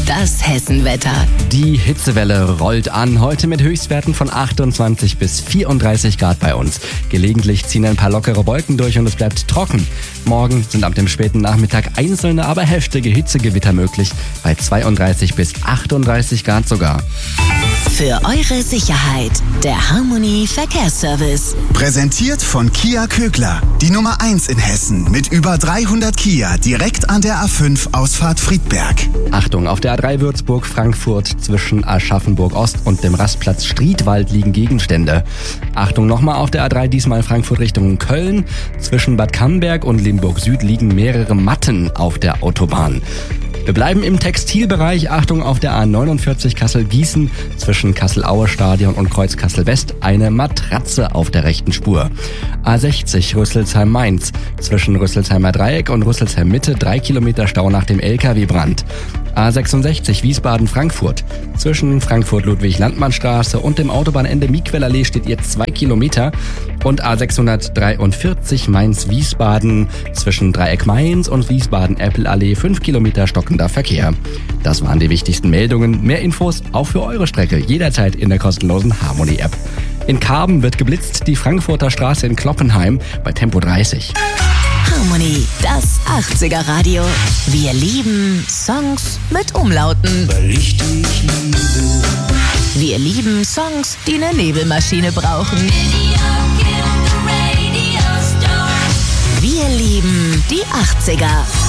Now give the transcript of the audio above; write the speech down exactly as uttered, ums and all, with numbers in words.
das Hessenwetter. Die Hitzewelle rollt an, heute mit Höchstwerten von achtundzwanzig bis vierunddreißig Grad bei uns. Gelegentlich ziehen ein paar lockere Wolken durch und es bleibt trocken. Morgen sind ab dem späten Nachmittag einzelne, aber heftige Hitzegewitter möglich, bei zweiunddreißig bis achtunddreißig Grad sogar. Für eure Sicherheit, der Harmony Verkehrsservice. Präsentiert von Kia Kögler, die Nummer eins in Hessen mit über dreihundert Kia direkt an der A fünf Ausfahrt Friedberg. Achtung, auf der A drei Würzburg-Frankfurt zwischen Aschaffenburg-Ost und dem Rastplatz Striedwald liegen Gegenstände. Achtung nochmal auf der A drei, diesmal Frankfurt Richtung Köln. Zwischen Bad Camberg und Limburg-Süd liegen mehrere Matten auf der Autobahn. Wir bleiben im Textilbereich. Achtung auf der A neunundvierzig Kassel-Gießen zwischen Kassel-Aue-Stadion und Kreuz Kassel-West eine Matratze auf der rechten Spur. A sechzig Rüsselsheim-Mainz zwischen Rüsselsheimer Dreieck und Rüsselsheim-Mitte drei Kilometer Stau nach dem L K W-Brand. A sechsundsechzig Wiesbaden-Frankfurt zwischen Frankfurt-Ludwig-Landmann-Straße und dem Autobahnende Miquellallee steht jetzt zwei Kilometer. Und A sechshundertdreiundvierzig Mainz-Wiesbaden zwischen Dreieck Mainz und Wiesbaden-Appelallee fünf Kilometer stockender Verkehr. Das waren die wichtigsten Meldungen. Mehr Infos auch für eure Strecke jederzeit in der kostenlosen Harmony-App. In Karben wird geblitzt, die Frankfurter Straße in Kloppenheim bei Tempo dreißig. Harmony, das achtziger Radio. Wir lieben Songs mit Umlauten. Weil ich dich liebe. Wir lieben Songs, die eine Nebelmaschine brauchen. Wir lieben die achtziger.